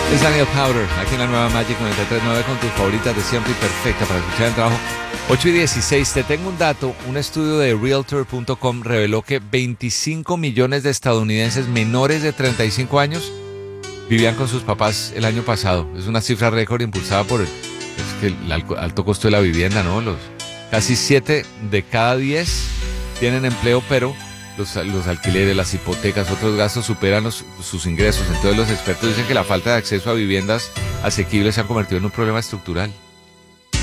Es Daniel Powder, aquí en la nueva Magic 93.9 con tus favoritas de siempre y perfecta para escuchar el trabajo. 8:16, te tengo un dato. Un estudio de Realtor.com reveló que 25 millones de estadounidenses menores de 35 años vivían con sus papás el año pasado. Es una cifra récord impulsada por el alto costo de la vivienda, ¿no? Casi 7 de cada 10 tienen empleo, pero los alquileres, las hipotecas, otros gastos superan sus ingresos. Entonces los expertos dicen que la falta de acceso a viviendas asequibles se ha convertido en un problema estructural.